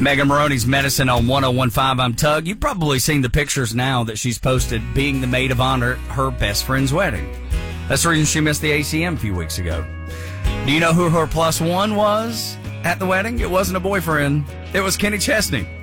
Megan Maroney's Medicine on 1015. I'm Tug. You've probably seen the pictures now that she's posted being the maid of honor at her best friend's wedding. That's the reason she missed the ACM a few weeks ago. Do you know who her plus one was at the wedding? It wasn't a boyfriend. It was Kenny Chesney.